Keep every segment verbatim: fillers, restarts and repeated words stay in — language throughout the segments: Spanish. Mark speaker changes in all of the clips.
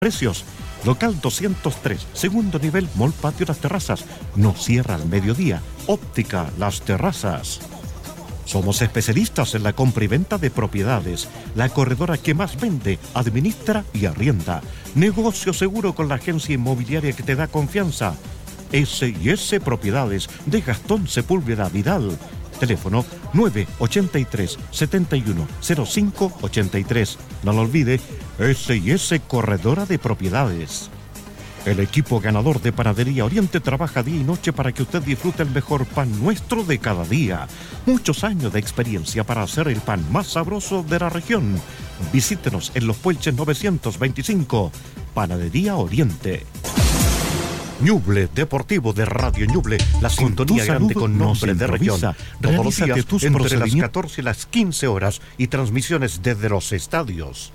Speaker 1: Precios. Local doscientos tres, segundo nivel, Mall Patio Las Terrazas. No cierra al mediodía. Óptica Las Terrazas. Somos especialistas en la compra y venta de propiedades. La corredora que más vende, administra y arrienda. Negocio seguro con la agencia inmobiliaria que te da confianza. ese y ese Propiedades de Gastón Sepúlveda Vidal. Teléfono nueve ochenta y tres, setenta y uno, cero cinco ochenta y tres. No lo olvide, ese y ese Corredora de Propiedades. El equipo ganador de Panadería Oriente trabaja día y noche para que usted disfrute el mejor pan nuestro de cada día. Muchos años de experiencia para hacer el pan más sabroso de la región. Visítenos en Los Puelches novecientos veinticinco. Panadería Oriente. Ñuble Deportivo de Radio Ñuble, la sintonía grande con nombre de región. Todos los días tus entre las catorce y las quince horas y transmisiones desde los estadios.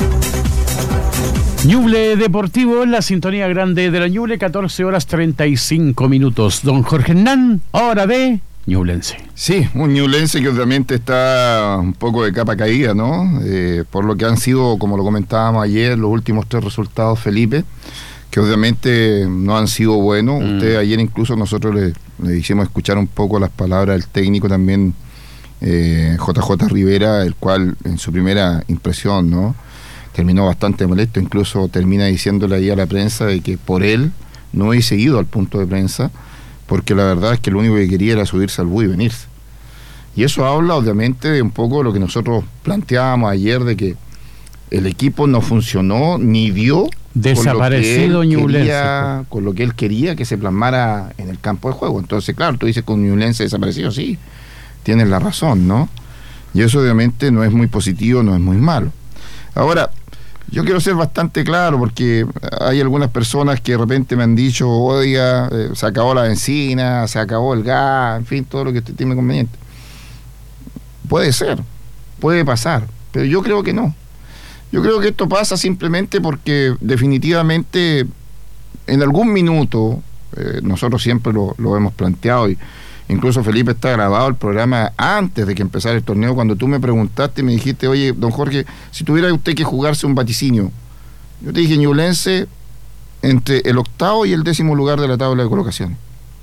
Speaker 2: Ñuble Deportivo, la sintonía grande de la Ñuble, catorce horas treinta y cinco minutos. Don Jorge Hernán, hora de Ñublense.
Speaker 3: Sí, un ñublense que obviamente está un poco de capa caída, ¿no? Eh, por lo que han sido, como lo comentábamos ayer, los últimos tres resultados, Felipe, que obviamente no han sido buenos. Mm. Usted ayer incluso nosotros le, le hicimos escuchar un poco las palabras del técnico también, eh, J J Rivera, el cual en su primera impresión, ¿no?, terminó bastante molesto, incluso termina diciéndole ahí a la prensa de que por él no he seguido al punto de prensa, porque la verdad es que lo único que quería era subirse al bus y venirse. Y eso habla obviamente de un poco de lo que nosotros planteábamos ayer, de que el equipo no funcionó ni dio
Speaker 2: desaparecido
Speaker 3: Ñublense con, con lo que él quería que se plasmara en el campo de juego. Entonces, claro, tú dices con Ñublense desaparecido, sí, tienes la razón, ¿no? Y eso obviamente no es muy positivo, no es muy malo. Ahora, yo quiero ser bastante claro, porque hay algunas personas que de repente me han dicho, oiga, eh, se acabó la benzina, se acabó el gas, en fin, todo lo que usted tiene conveniente. Puede ser, puede pasar, pero yo creo que no. Yo creo que esto pasa simplemente porque definitivamente en algún minuto, eh, nosotros siempre lo, lo hemos planteado, y incluso Felipe, está grabado el programa antes de que empezara el torneo, cuando tú me preguntaste y me dijiste, oye, don Jorge, si tuviera usted que jugarse un vaticinio, yo te dije Ñublense entre el octavo y el décimo lugar de la tabla de colocación.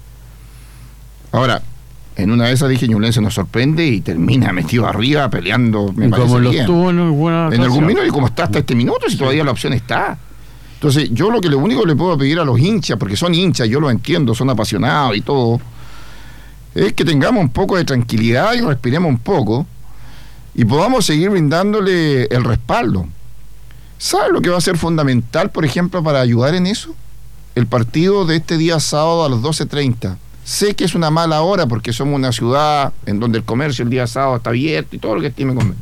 Speaker 3: Ahora, en una de esas dije Ñublense nos sorprende y termina metido arriba peleando, me parece
Speaker 2: como
Speaker 3: bien.
Speaker 2: Lo tuvo en alguna
Speaker 3: en algún minuto, y como está hasta este minuto, si todavía la opción está. Entonces, yo lo que lo único que le puedo pedir a los hinchas, porque son hinchas, yo lo entiendo, son apasionados y todo, es que tengamos un poco de tranquilidad y respiremos un poco y podamos seguir brindándole el respaldo. ¿Sabe lo que va a ser fundamental, por ejemplo, para ayudar en eso? El partido de este día sábado a las doce treinta. Sé que es una mala hora porque somos una ciudad en donde el comercio el día sábado está abierto y todo lo que estime convenir.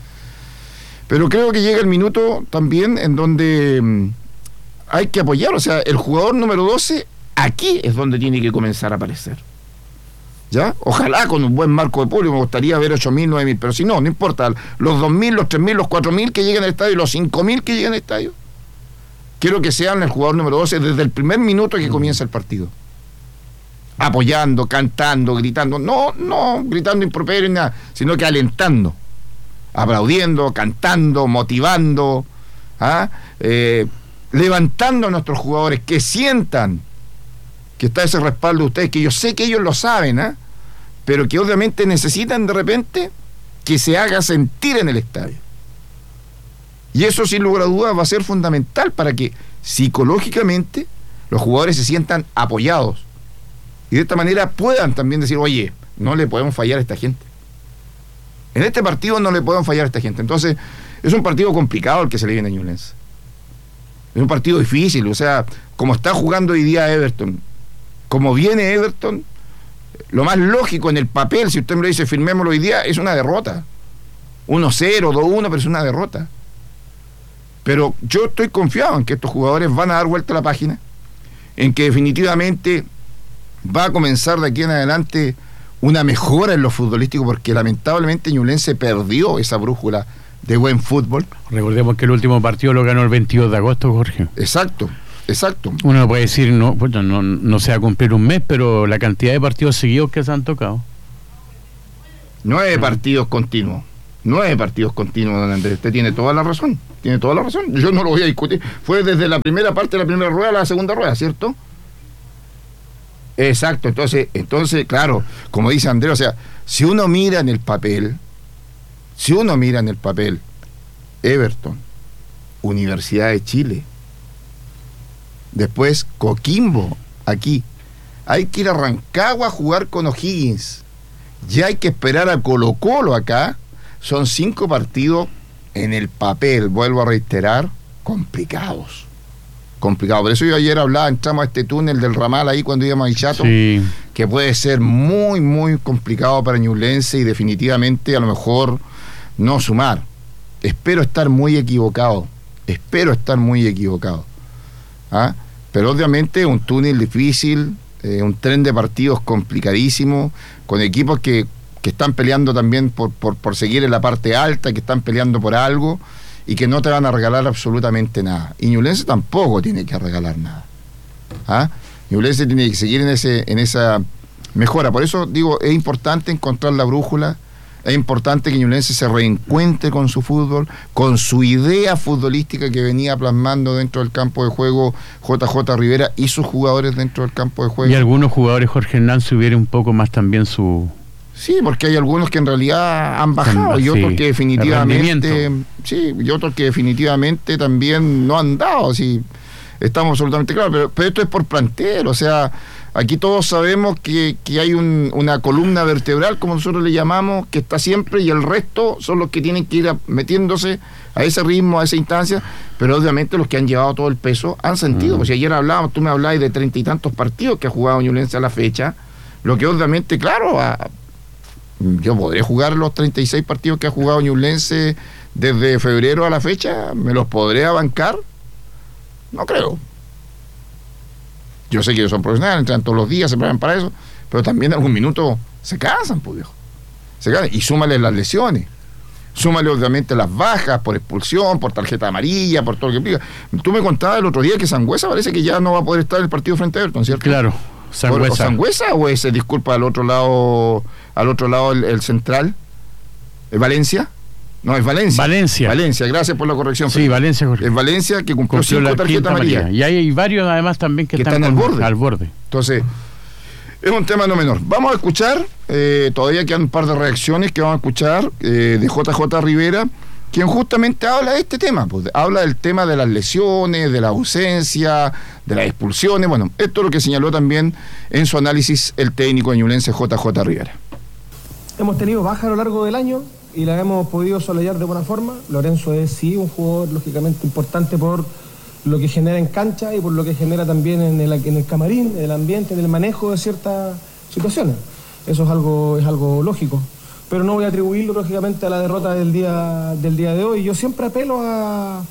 Speaker 3: Pero creo que llega el minuto también en donde mmm, hay que apoyar. O sea, el jugador número doce aquí es donde tiene que comenzar a aparecer. ¿Ya? Ojalá con un buen marco de público, me gustaría ver ocho mil, nueve mil, pero si no, no importa, los dos mil, los tres mil, los cuatro mil que lleguen al estadio, los cinco mil que lleguen al estadio, quiero que sean el jugador número doce desde el primer minuto que comienza el partido, apoyando, cantando, gritando, no, no gritando improperio ni nada, sino que alentando, aplaudiendo, cantando, motivando, ¿ah? eh, levantando a nuestros jugadores, que sientan que está ese respaldo de ustedes, que yo sé que ellos lo saben, ¿eh? pero que obviamente necesitan de repente que se haga sentir en el estadio. Y eso, sin lugar a dudas, va a ser fundamental para que psicológicamente los jugadores se sientan apoyados y de esta manera puedan también decir, oye, no le podemos fallar a esta gente. En este partido no le podemos fallar a esta gente. Entonces, es un partido complicado el que se le viene a Ñublense. Es un partido difícil, o sea, como está jugando hoy día Everton, como viene Everton, lo más lógico en el papel, si usted me lo dice, firmémoslo hoy día, es una derrota. uno cero, dos uno, pero es una derrota. Pero yo estoy confiado en que estos jugadores van a dar vuelta a la página, en que definitivamente va a comenzar de aquí en adelante una mejora en lo futbolístico, porque lamentablemente Ñublense perdió esa brújula de buen fútbol.
Speaker 2: Recordemos que el último partido lo ganó el veintidós de agosto, Jorge.
Speaker 3: Exacto. Exacto.
Speaker 2: Uno puede decir, no, pues no, no, no se va a cumplir un mes, pero la cantidad de partidos seguidos que se han tocado.
Speaker 3: Nueve partidos continuos. Nueve partidos continuos, don Andrés. Usted tiene toda la razón. tiene toda la razón, yo no lo voy a discutir. Fue desde la primera parte de la primera rueda a la segunda rueda, ¿cierto? Exacto, entonces, entonces, claro, como dice Andrés, o sea, si uno mira en el papel, si uno mira en el papel, Everton, Universidad de Chile, después Coquimbo, aquí, hay que ir a Rancagua a jugar con O'Higgins, ya hay que esperar a Colo-Colo acá, son cinco partidos en el papel, vuelvo a reiterar, complicados. Complicado. Por eso yo ayer hablaba, entramos a este túnel del ramal ahí cuando íbamos a Ichato, sí, que puede ser muy, muy complicado para Ñublense y definitivamente a lo mejor no sumar. Espero estar muy equivocado, espero estar muy equivocado. ¿Ah? Pero obviamente un túnel difícil, eh, un tren de partidos complicadísimo, con equipos que, que están peleando también por, por, por seguir en la parte alta, que están peleando por algo, y que no te van a regalar absolutamente nada. Y Ñublense tampoco tiene que regalar nada. ¿Ah? Ñublense tiene que seguir en ese en esa mejora. Por eso digo, es importante encontrar la brújula, es importante que Ñublense se reencuentre con su fútbol, con su idea futbolística que venía plasmando dentro del campo de juego J J Rivera y sus jugadores dentro del campo de juego.
Speaker 2: Y algunos jugadores, Jorge Hernán, subiera un poco más también su...
Speaker 3: Sí, porque hay algunos que en realidad han bajado, y otros sí, que definitivamente sí, y otros que definitivamente también no han dado, sí, estamos absolutamente claros, pero, pero esto es por plantel, o sea, aquí todos sabemos que, que hay un, una columna vertebral, como nosotros le llamamos, que está siempre, y el resto son los que tienen que ir a, metiéndose a ese ritmo, a esa instancia, pero obviamente los que han llevado todo el peso han sentido, mm. pues si ayer hablábamos, tú me hablabas de treinta y tantos partidos que ha jugado Ñublense a la fecha, lo que obviamente, claro, a, yo podré jugar los treinta y seis partidos que ha jugado Ñublense desde febrero a la fecha, ¿me los podré abancar? No creo. Yo sé que ellos son profesionales, entran todos los días, se preparan para eso, pero también en algún minuto se cansan, pues viejo. Se cansan, y súmale las lesiones, súmale obviamente las bajas por expulsión, por tarjeta amarilla, por todo lo que implica. Tú me contabas el otro día que Sangüesa parece que ya no va a poder estar en el partido frente a Everton, ¿cierto?
Speaker 2: Claro. Sangüesa.
Speaker 3: ¿O Sangüesa o ese, disculpa, al otro lado, al otro lado el, el central? ¿Es Valencia? No, es Valencia.
Speaker 2: Valencia.
Speaker 3: Valencia, gracias por la corrección.
Speaker 2: Sí, Valencia.
Speaker 3: Es Valencia que cumplió, cumplió cinco tarjetas amarillas.
Speaker 2: Y hay varios además también que, que están, están al, borde. al borde.
Speaker 3: Entonces, es un tema no menor. Vamos a escuchar, eh, todavía quedan un par de reacciones que vamos a escuchar eh, de J J Rivera, quien justamente habla de este tema, pues, habla del tema de las lesiones, de la ausencia, de las expulsiones. Bueno, esto es lo que señaló también en su análisis el técnico de Ñublense, J J Rivera.
Speaker 4: Hemos tenido baja a lo largo del año y la hemos podido sobrellevar de buena forma. Lorenzo es sí un jugador lógicamente importante por lo que genera en cancha y por lo que genera también en el, en el camarín, en el ambiente, en el manejo de ciertas situaciones. Eso es algo, es algo lógico. Pero no voy a atribuirlo lógicamente a la derrota del día, del día de hoy. Yo siempre apelo a,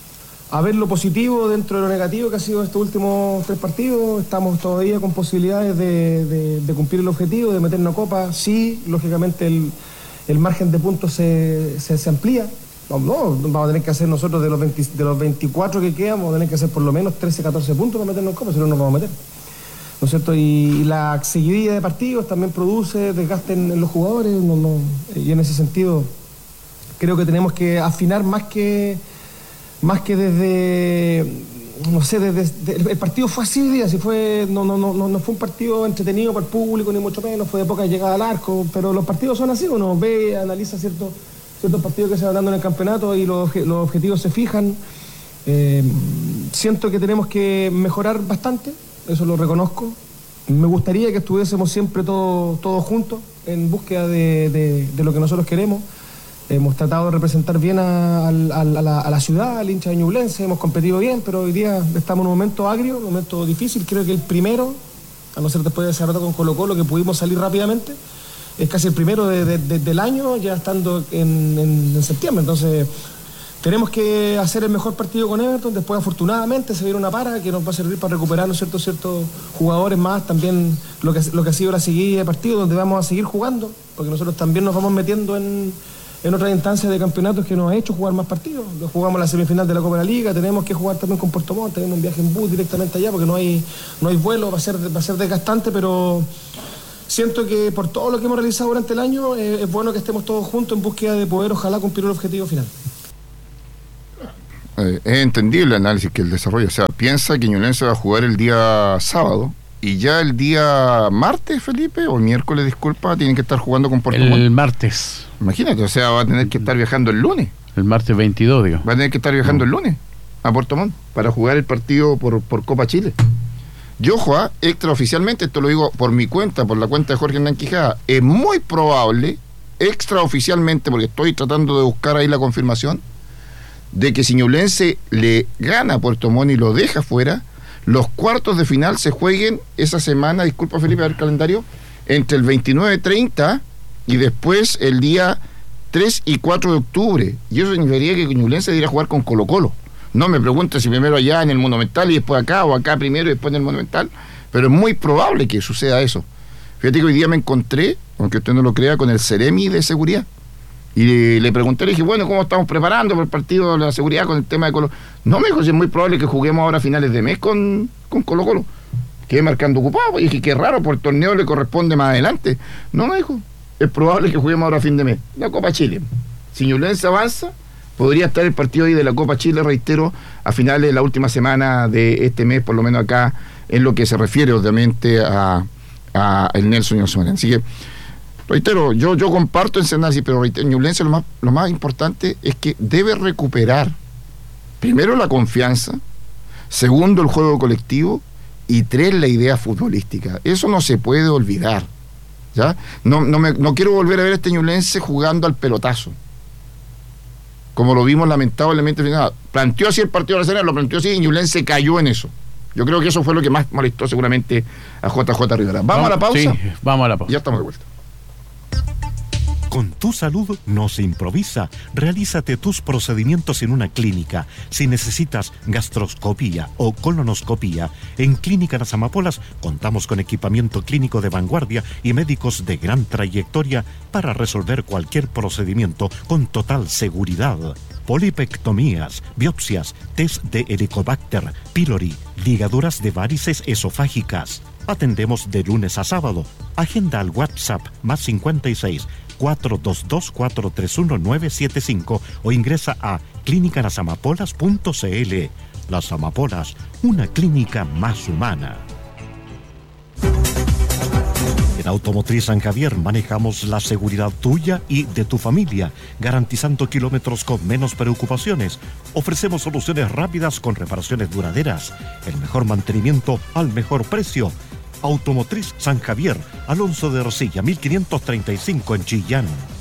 Speaker 4: a ver lo positivo dentro de lo negativo que ha sido estos últimos tres partidos. Estamos todavía con posibilidades de, de, de cumplir el objetivo, de meternos a Copa. Sí, lógicamente el, el margen de puntos se, se, se amplía. No, no, vamos a tener que hacer nosotros de los, veinte, de los veinticuatro que quedan, vamos a tener que hacer por lo menos trece, catorce puntos para meternos en Copa, si no nos vamos a meter. ¿No es cierto? Y la seguidilla de partidos también produce desgaste en, en los jugadores, no, no, y en ese sentido creo que tenemos que afinar más que más que desde, no sé, desde, desde el partido fue así, día, si fue, no, no, no, no fue un partido entretenido para el público, ni mucho menos, fue de poca llegada al arco, pero los partidos son así, uno ve, analiza ciertos, ciertos partidos que se van dando en el campeonato y los, los objetivos se fijan. Eh, siento que tenemos que mejorar bastante. Eso lo reconozco. Me gustaría que estuviésemos siempre todos todo juntos en búsqueda de, de, de lo que nosotros queremos. Hemos tratado de representar bien a, a, a, la, a la ciudad, al hincha de Ñublense, hemos competido bien, pero hoy día estamos en un momento agrio, un momento difícil. Creo que el primero, a no ser después de esa derrota con Colo Colo, que pudimos salir rápidamente, es casi el primero de, de, de, del año, ya estando en, en, en septiembre. Entonces, tenemos que hacer el mejor partido con Everton. Después, afortunadamente, se viene una para que nos va a servir para recuperar, ¿no es cierto?, ciertos jugadores más. También lo que, lo que ha sido la seguida de partido, donde vamos a seguir jugando, porque nosotros también nos vamos metiendo en, en otras instancias de campeonatos que nos ha hecho jugar más partidos. Jugamos la semifinal de la Copa de la Liga, tenemos que jugar también con Puerto Montt, tenemos un viaje en bus directamente allá, porque no hay, no hay vuelo, va a ser, va a ser desgastante, pero siento que por todo lo que hemos realizado durante el año, eh, es bueno que estemos todos juntos en búsqueda de poder, ojalá, cumplir el objetivo final.
Speaker 3: eh, es entendible el análisis que el desarrollo, o sea, piensa que Ñublense va a jugar el día sábado y ya el día martes, Felipe, o miércoles, disculpa, tienen que estar jugando con Puerto
Speaker 2: El
Speaker 3: Montt.
Speaker 2: martes.
Speaker 3: Imagínate, o sea, va a tener que estar viajando el lunes.
Speaker 2: El martes veintidós, digo.
Speaker 3: Va a tener que estar viajando el lunes a Puerto Montt para jugar el partido por, por Copa Chile. Yo, ojo, extraoficialmente, esto lo digo por mi cuenta, por la cuenta de Jorge Hernán Quijada, es muy probable, extraoficialmente, porque estoy tratando de buscar ahí la confirmación, de que si Ñublense le gana a Puerto Montt y lo deja fuera, los cuartos de final se jueguen esa semana, disculpa Felipe, a ver el calendario, entre el veintinueve treinta y después el día tres y cuatro de octubre. Y eso significaría que Ñublense debería jugar con Colo Colo. No me pregunte si primero allá en el Monumental y después acá, o acá primero y después en el Monumental, pero es muy probable que suceda eso. Fíjate que hoy día me encontré, aunque usted no lo crea, con el Ceremi de seguridad. Y le, le pregunté, le dije, bueno, ¿cómo estamos preparando para el partido de la seguridad con el tema de Colo? No, me dijo, si es muy probable que juguemos ahora a finales de mes con, con Colo Colo. Quedé marcando ocupado, y dije, qué raro, por el torneo le corresponde más adelante. No, me dijo, es probable que juguemos ahora a fin de mes. La Copa Chile. Si Ñublense avanza, podría estar el partido ahí de la Copa Chile, reitero, a finales de la última semana de este mes, por lo menos acá, en lo que se refiere, obviamente, a, a el Nelson Ñublense. Así que, reitero, yo, yo comparto ese análisis, pero reitero, Ñublense lo más, lo más importante es que debe recuperar, primero, la confianza, segundo, el juego colectivo, y tres, la idea futbolística. Eso no se puede olvidar, ¿ya? No, no, me, no quiero volver a ver a este Ñublense jugando al pelotazo, como lo vimos lamentablemente. Planteó así el partido de la Serena, lo planteó así, y Ñublense cayó en eso. Yo creo que eso fue lo que más molestó seguramente a J J Rivera. ¿Vamos, ¿Vamos a la pausa?
Speaker 2: Sí, vamos a la pausa.
Speaker 3: Ya estamos de vuelta.
Speaker 1: Con tu salud no se improvisa. Realízate tus procedimientos en una clínica. Si necesitas gastroscopía o colonoscopía, en Clínica Las Amapolas contamos con equipamiento clínico de vanguardia y médicos de gran trayectoria para resolver cualquier procedimiento con total seguridad. Polipectomías, biopsias, test de Helicobacter pylori, ligaduras de varices esofágicas. Atendemos de lunes a sábado. Agenda al WhatsApp más cincuenta y seis, cuatro dos dos, cuatro tres uno, nueve siete cinco o ingresa a clínica las amapolas punto c l. Las Amapolas, una clínica más humana. En Automotriz San Javier manejamos la seguridad tuya y de tu familia, garantizando kilómetros con menos preocupaciones. Ofrecemos soluciones rápidas con reparaciones duraderas, el mejor mantenimiento al mejor precio. Automotriz San Javier, Alonso de Rosilla, mil quinientos treinta y cinco en Chillán.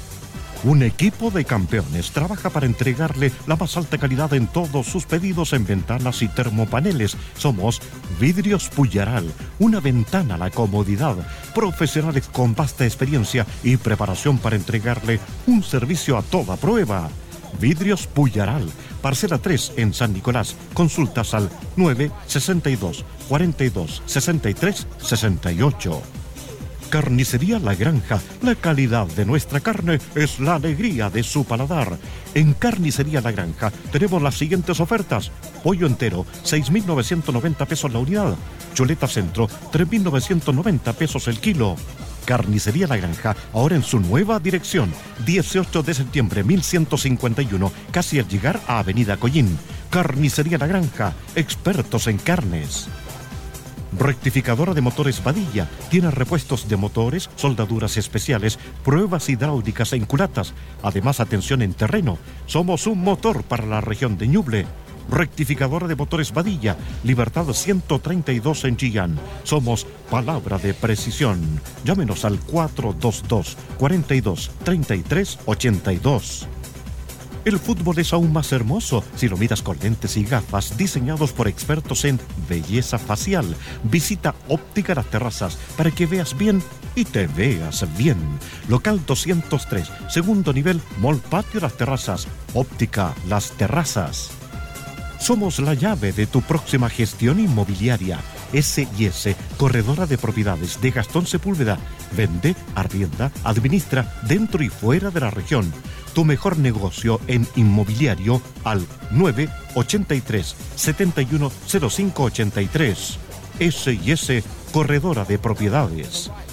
Speaker 1: Un equipo de campeones trabaja para entregarle la más alta calidad en todos sus pedidos en ventanas y termopaneles. Somos Vidrios Puyaral, una ventana a la comodidad. Profesionales con vasta experiencia y preparación para entregarle un servicio a toda prueba. Vidrios Puyaral, parcela tres en San Nicolás. Consultas al nueve sesenta y dos, cuarenta y dos, sesenta y tres, sesenta y ocho. Carnicería La Granja, la calidad de nuestra carne es la alegría de su paladar. En Carnicería La Granja tenemos las siguientes ofertas: pollo entero, seis mil novecientos noventa pesos la unidad; chuleta centro, tres mil novecientos noventa pesos el kilo. Carnicería La Granja, ahora en su nueva dirección, dieciocho de septiembre mil ciento cincuenta y uno, casi al llegar a Avenida Collín. Carnicería La Granja, expertos en carnes. Rectificadora de motores Badilla, tiene repuestos de motores, soldaduras especiales, pruebas hidráulicas e inculatas. Además, atención en terreno. Somos un motor para la región de Ñuble. Rectificadora de motores Badilla, Libertad ciento treinta y dos en Chillán. Somos palabra de precisión. Llámenos al cuatro dos dos, cuarenta y dos, treinta y tres, ochenta y dos. El fútbol es aún más hermoso si lo miras con lentes y gafas diseñados por expertos en belleza facial. Visita Óptica Las Terrazas para que veas bien y te veas bien. Local doscientos tres, segundo nivel, Mall Patio Las Terrazas. Óptica Las Terrazas. Somos la llave de tu próxima gestión inmobiliaria. S y S, corredora de propiedades de Gastón Sepúlveda. Vende, arrienda, administra dentro y fuera de la región. Tu mejor negocio en inmobiliario al nueve ochenta y tres, setenta y uno, cero cinco ochenta y tres. S y S, corredora de propiedades.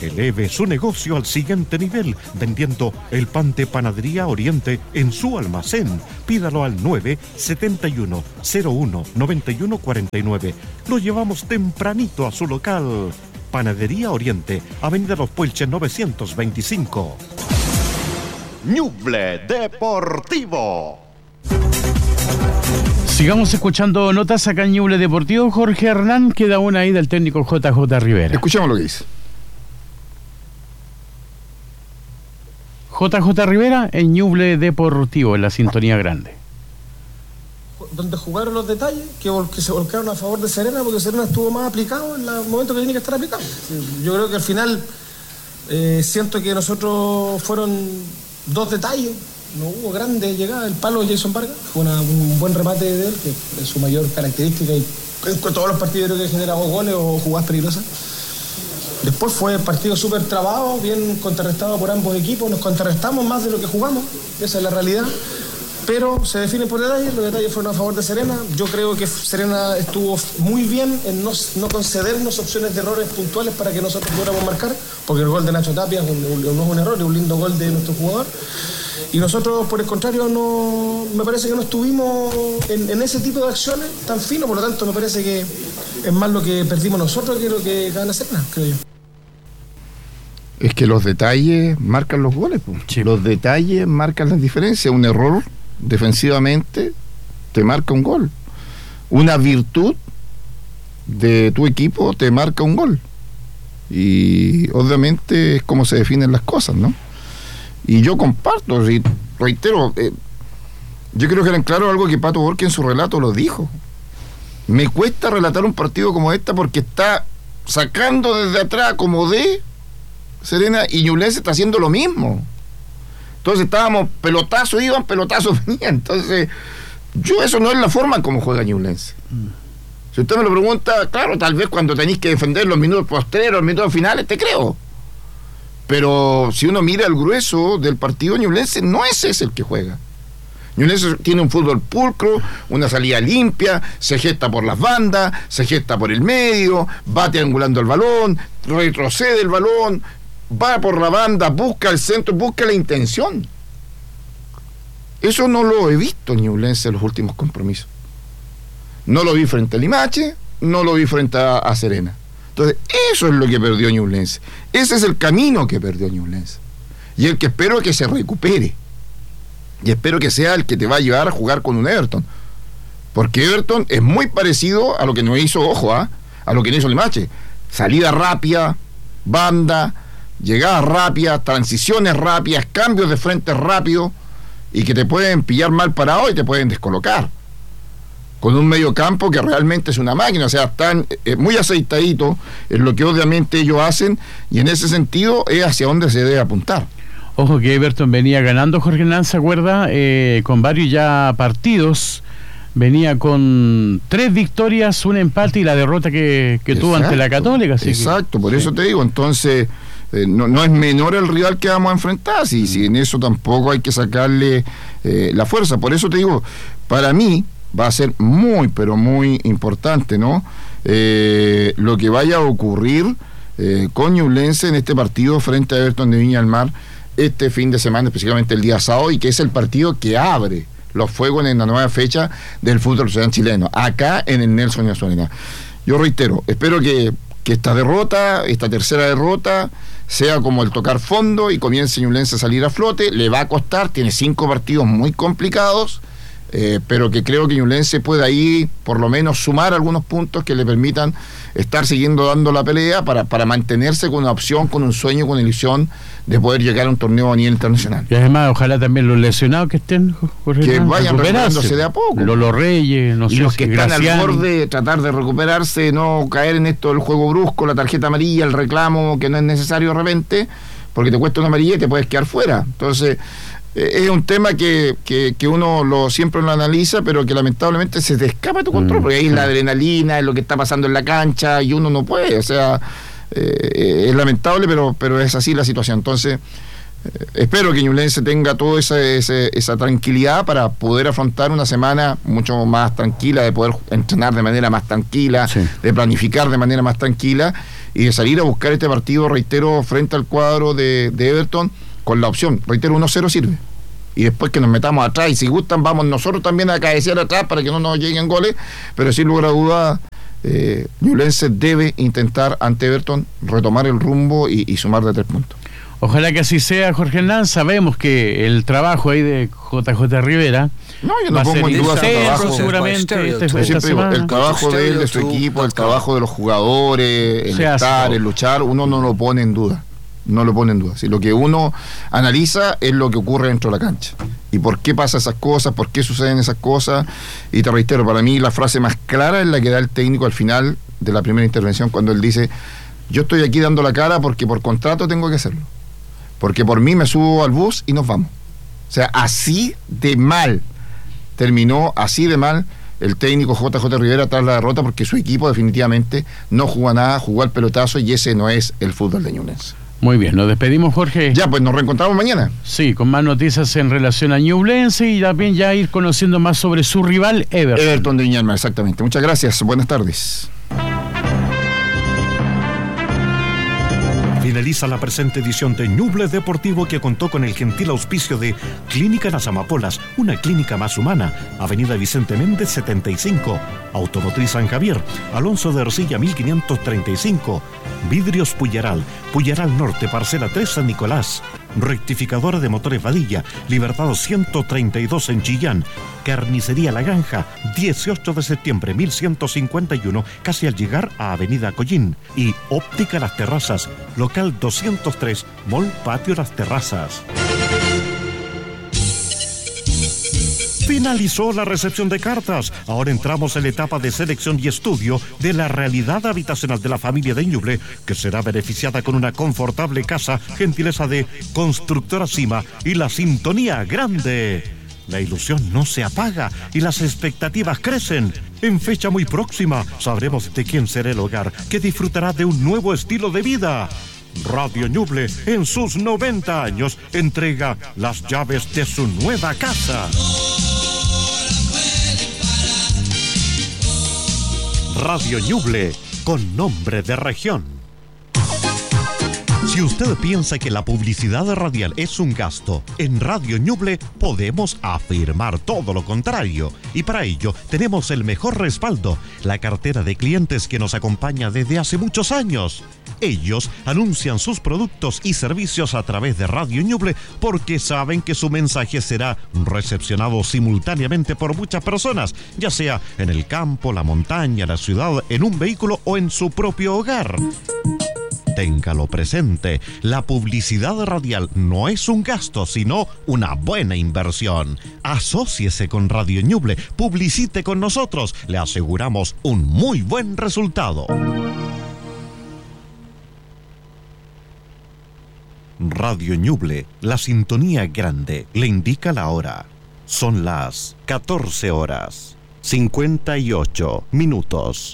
Speaker 1: Eleve su negocio al siguiente nivel vendiendo el pan de Panadería Oriente en su almacén. Pídalo al nueve siete uno cero uno nueve uno cuatro nueve. Lo llevamos tempranito a su local. Panadería Oriente, Avenida Los Puelches novecientos veinticinco.
Speaker 5: Ñuble Deportivo.
Speaker 2: Sigamos escuchando notas acá en Ñuble Deportivo. Jorge Hernán, queda una ahí del técnico J J Rivera.
Speaker 3: Escuchemos lo que dice.
Speaker 2: J J Rivera en Ñuble Deportivo, en la sintonía grande.
Speaker 4: Donde jugaron los detalles que, que se volcaron a favor de Serena, porque Serena estuvo más aplicado en el momento que tenía que estar aplicado. Yo creo que al final eh, siento que nosotros fueron dos detalles. No hubo grandes llegadas. El palo de Jason Vargas fue una, un buen remate de él, que es su mayor característica, y en todos los partidos creo que genera o goles o jugadas peligrosas. Después fue partido súper trabado, bien contrarrestado por ambos equipos. Nos contrarrestamos más de lo que jugamos, esa es la realidad. Pero se definen por detalles, los detalles fueron a favor de Serena. Yo creo que Serena estuvo muy bien en no, no concedernos opciones de errores puntuales para que nosotros pudiéramos marcar, porque el gol de Nacho Tapia un, un, no es un error, es un lindo gol de nuestro jugador. Y nosotros, por el contrario, no, me parece que no estuvimos en, en ese tipo de acciones tan finos, por lo tanto me parece que es más lo que perdimos nosotros que lo que gana Serena, creo yo.
Speaker 3: Es que los detalles marcan los goles, pues. Sí. Los detalles marcan las diferencias. Un error defensivamente te marca un gol. Una virtud de tu equipo te marca un gol. Y obviamente es como se definen las cosas, ¿no? Y yo comparto, y reitero, eh, yo creo que era en claro algo que Pato Borges en su relato lo dijo. Me cuesta relatar un partido como este porque está sacando desde atrás como de Serena, y Ñublense está haciendo lo mismo. Entonces estábamos, pelotazos iban, pelotazos venían. Entonces, yo eso no es la forma como juega Ñublense. Mm. Si usted me lo pregunta, claro, tal vez cuando tenéis que defender los minutos postreros, los minutos finales, te creo. Pero si uno mira el grueso del partido, Ñublense no es ese el que juega. Ñublense tiene un fútbol pulcro, una salida limpia, se gesta por las bandas, se gesta por el medio, va triangulando el balón, retrocede el balón, va por la banda, busca el centro, busca la intención. Eso no lo he visto en Ñublense en los últimos compromisos. No lo vi frente a Limache, no lo vi frente a, a Serena. Entonces, eso es lo que perdió Ñublense. Ese es el camino que perdió Ñublense. Y el que espero que se recupere. Y espero que sea el que te va a llevar a jugar con un Everton. Porque Everton es muy parecido a lo que nos hizo, ojo, ¿eh? a lo que nos hizo Limache. Salida rápida, banda, llegadas rápidas, transiciones rápidas, cambios de frente rápidos, y que te pueden pillar mal parado y te pueden descolocar. Con un medio campo que realmente es una máquina, o sea, están eh, muy aceitaditos en lo que obviamente ellos hacen, y en ese sentido es hacia donde se debe apuntar.
Speaker 2: Ojo que Everton venía ganando, Jorge Hernán, ¿se acuerda? Eh, con varios ya partidos, venía con tres victorias, un empate y la derrota que, que tuvo ante la Católica. Así
Speaker 3: exacto,
Speaker 2: que,
Speaker 3: por
Speaker 2: sí.
Speaker 3: eso te digo, entonces eh, no, no es menor el rival que vamos a enfrentar, si, si en eso tampoco hay que sacarle eh, la fuerza. Por eso te digo, para mí va a ser muy, pero muy importante, ¿no? Eh, lo que vaya a ocurrir eh, con Ñublense en este partido frente a Everton de Viña del Mar este fin de semana, específicamente el día sábado, y que es el partido que abre los fuegos en la nueva fecha del fútbol profesional chileno, acá en el Nelson Azuarena. Yo reitero, espero que, que esta derrota, esta tercera derrota, sea como el tocar fondo y comience Ñublense a salir a flote. Le va a costar, tiene cinco partidos muy complicados, eh, pero que creo que Ñublense puede ahí por lo menos sumar algunos puntos que le permitan estar siguiendo dando la pelea para, para mantenerse con una opción, con un sueño, con una ilusión de poder llegar a un torneo a nivel internacional.
Speaker 2: Y además, ojalá también los lesionados que estén, Jorge,
Speaker 3: que vayan recuperándose de a poco.
Speaker 2: Lolo Reyes, no
Speaker 3: y
Speaker 2: sé,
Speaker 3: los
Speaker 2: si
Speaker 3: que están
Speaker 2: Graciani.
Speaker 3: al borde, tratar de recuperarse, no caer en esto del juego brusco, la tarjeta amarilla, el reclamo que no es necesario de repente, porque te cuesta una amarilla y te puedes quedar fuera. Entonces, eh, es un tema que, que, que uno lo siempre lo analiza, pero que lamentablemente se te escapa de tu control, mm, porque ahí es la adrenalina, es lo que está pasando en la cancha, y uno no puede, o sea, eh, es lamentable, pero, pero es así la situación. Entonces, eh, espero que Ñublense tenga toda esa, esa, esa tranquilidad para poder afrontar una semana mucho más tranquila, de poder entrenar de manera más tranquila, sí. de planificar de manera más tranquila y de salir a buscar este partido, reitero, frente al cuadro de, de Everton, con la opción, reitero, uno cero sirve. Y después que nos metamos atrás, y si gustan, vamos nosotros también a cabecear atrás para que no nos lleguen goles, pero sin lugar a dudas, eh, Ñublense debe intentar ante Everton retomar el rumbo y, y sumar de tres puntos.
Speaker 2: Ojalá que así sea, Jorge Hernán. Sabemos que el trabajo ahí de J J Rivera
Speaker 3: no, yo no pongo en duda su trabajo,
Speaker 2: seguramente este, esta
Speaker 3: siempre
Speaker 2: semana.
Speaker 3: El trabajo de él, de su equipo, el trabajo de los jugadores, el estar, el luchar, uno no lo pone en duda. No lo pone en duda. Si lo que uno analiza es lo que ocurre dentro de la cancha. Y por qué pasan esas cosas, por qué suceden esas cosas. Y te reitero, para mí la frase más clara es la que da el técnico al final de la primera intervención, cuando él dice: yo estoy aquí dando la cara porque por contrato tengo que hacerlo. Porque por mí me subo al bus y nos vamos. O sea, así de mal terminó, así de mal el técnico J J Rivera tras la derrota, porque su equipo definitivamente no jugó nada, jugó al pelotazo, y ese no es el fútbol de Ñublense.
Speaker 2: Muy bien, nos despedimos, Jorge.
Speaker 3: Ya, pues nos reencontramos mañana.
Speaker 2: Sí, con más noticias en relación a Ñublense y también ya ir conociendo más sobre su rival Everton.
Speaker 3: Everton de Viña del Mar, exactamente. Muchas gracias, buenas tardes.
Speaker 1: Finaliza la presente edición de Ñuble Deportivo, que contó con el gentil auspicio de Clínica Las Amapolas, una clínica más humana, Avenida Vicente Méndez setenta y cinco, Automotriz San Javier, Alonso de Ercilla mil quinientos treinta y cinco, Vidrios Puyaral, Puyaral Norte, Parcela tres San Nicolás, Rectificadora de Motores Vadilla, Libertad ciento treinta y dos en Chillán, Carnicería La Granja, dieciocho de septiembre mil ciento cincuenta y uno, casi al llegar a Avenida Collín, y Óptica Las Terrazas, local doscientos tres, Mall Patio Las Terrazas. Finalizó la recepción de cartas. Ahora entramos en la etapa de selección y estudio de la realidad habitacional de la familia de Ñuble, que será beneficiada con una confortable casa, gentileza de Constructora Cima y la Sintonía Grande. La ilusión no se apaga y las expectativas crecen. En fecha muy próxima sabremos de quién será el hogar que disfrutará de un nuevo estilo de vida. Radio Ñuble, en sus noventa años, entrega las llaves de su nueva casa. Radio Ñuble, con nombre de región. Si usted piensa que la publicidad radial es un gasto, en Radio Ñuble podemos afirmar todo lo contrario. Y para ello tenemos el mejor respaldo, la cartera de clientes que nos acompaña desde hace muchos años. Ellos anuncian sus productos y servicios a través de Radio Ñuble porque saben que su mensaje será recepcionado simultáneamente por muchas personas, ya sea en el campo, la montaña, la ciudad, en un vehículo o en su propio hogar. Téngalo presente, la publicidad radial no es un gasto, sino una buena inversión. Asóciese con Radio Ñuble, publicite con nosotros, le aseguramos un muy buen resultado. Radio Ñuble, la sintonía grande, le indica la hora. Son las catorce horas, cincuenta y ocho minutos.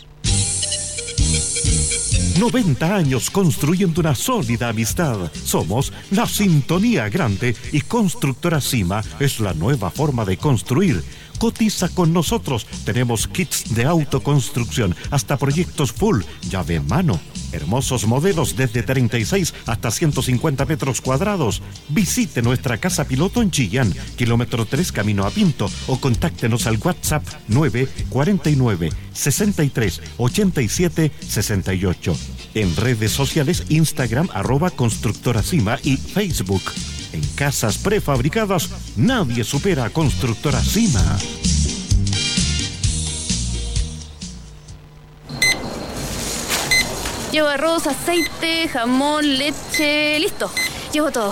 Speaker 1: noventa años construyendo una sólida amistad. Somos la Sintonía Grande y Constructora Cima es la nueva forma de construir. Cotiza con nosotros. Tenemos kits de autoconstrucción, hasta proyectos full, llave en mano. Hermosos modelos desde treinta y seis hasta ciento cincuenta metros cuadrados. Visite nuestra casa piloto en Chillán, kilómetro tres camino a Pinto, o contáctenos al WhatsApp nueve cuarenta y nueve, sesenta y tres, ochenta y siete, sesenta y ocho. En redes sociales, Instagram, arroba Constructora Cima, y Facebook. En casas prefabricadas, nadie supera a Constructora Cima.
Speaker 6: Llevo arroz, aceite, jamón, leche, listo. Llevo todo.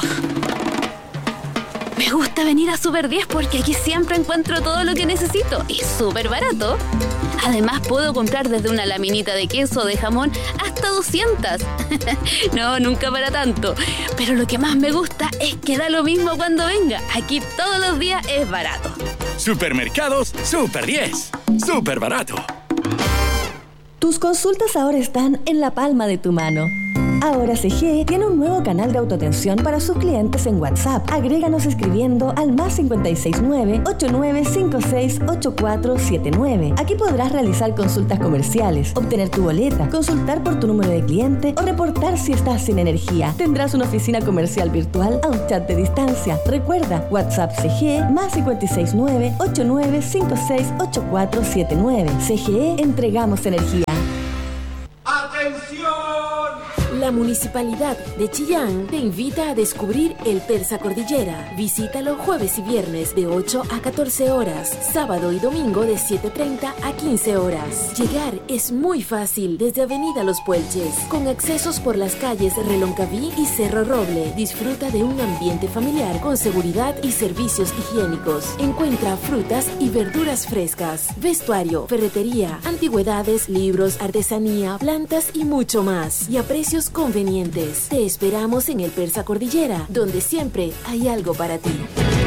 Speaker 6: Me gusta venir a Super diez porque aquí siempre encuentro todo lo que necesito y súper barato. Además puedo comprar desde una laminita de queso o de jamón hasta doscientas. No, nunca para tanto. Pero lo que más me gusta es que da lo mismo cuando venga. Aquí todos los días es barato.
Speaker 7: Supermercados Super diez. Súper barato.
Speaker 8: Tus consultas ahora están en la palma de tu mano. Ahora C G E tiene un nuevo canal de autoatención para sus clientes en WhatsApp. Agréganos escribiendo al más cinco seis nueve, ocho nueve cinco seis, ocho cuatro siete nueve. Aquí podrás realizar consultas comerciales, obtener tu boleta, consultar por tu número de cliente o reportar si estás sin energía. Tendrás una oficina comercial virtual a un chat de distancia. Recuerda, WhatsApp C G E más cinco seis nueve, ocho nueve cinco seis, ocho cuatro siete nueve. C G E, entregamos energía.
Speaker 9: ¡Atención! La Municipalidad de Chillán te invita a descubrir el Persa Cordillera. Visítalo jueves y viernes de ocho a catorce horas, sábado y domingo de siete treinta a quince horas. Llegar es muy fácil desde Avenida Los Puelches, con accesos por las calles Reloncaví y Cerro Roble. Disfruta de un ambiente familiar con seguridad y servicios higiénicos. Encuentra frutas y verduras frescas, vestuario, ferretería, antigüedades, libros, artesanía, plantas y mucho más. Y a precios convenientes. Te esperamos en el Persa Cordillera, donde siempre hay algo para ti.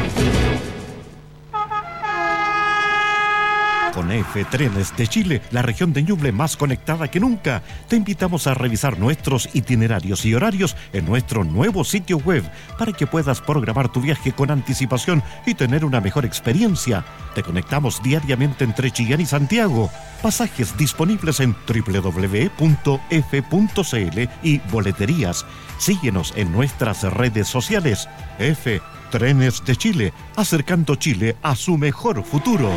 Speaker 1: Con F Trenes de Chile, la región de Ñuble más conectada que nunca, te invitamos a revisar nuestros itinerarios y horarios en nuestro nuevo sitio web para que puedas programar tu viaje con anticipación y tener una mejor experiencia. Te conectamos diariamente entre Chillán y Santiago. Pasajes disponibles en doble u doble u doble u punto f punto c l y boleterías. Síguenos en nuestras redes sociales. F Trenes de Chile, acercando Chile a su mejor futuro.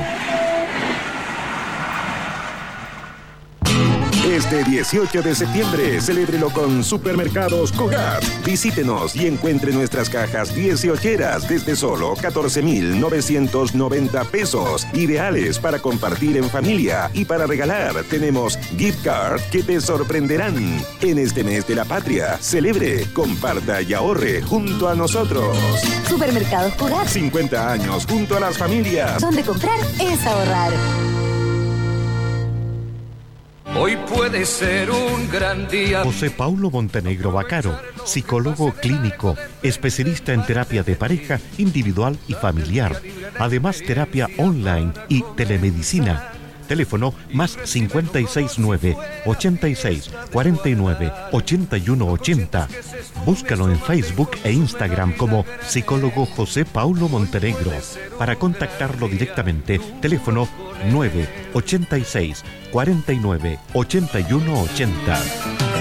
Speaker 10: Este dieciocho de septiembre, celébrelo con Supermercados Cugat. Visítenos y encuentre nuestras cajas dieciocheras desde solo catorce mil novecientos noventa pesos. Ideales para compartir en familia y para regalar. Tenemos gift card que te sorprenderán. En este mes de la patria, celebre, comparta y ahorre junto a nosotros.
Speaker 8: Supermercados Cugat.
Speaker 10: cincuenta años junto a las familias.
Speaker 8: Donde comprar es ahorrar.
Speaker 11: Hoy puede ser un gran día.
Speaker 1: José Paulo Montenegro Bacaro, psicólogo clínico, especialista en terapia de pareja, individual y familiar. Además, terapia online y telemedicina. Teléfono más cinco seis nueve, ochenta y seis, cuarenta y nueve, ochenta y uno ochenta. Búscalo en Facebook e Instagram como psicólogo José Paulo Montenegro. Para contactarlo directamente, teléfono nueve ochenta y seis, cuarenta y nueve, ochenta y uno ochenta.